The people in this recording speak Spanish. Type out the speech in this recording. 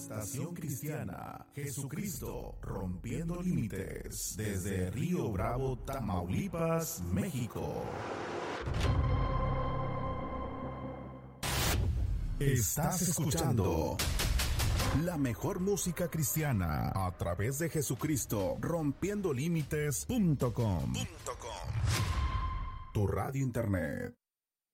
estación cristiana, Jesucristo rompiendo límites, desde Río Bravo, Tamaulipas, México. Estás escuchando la mejor música cristiana a través de Jesucristo rompiendo límites.com. Tu radio internet.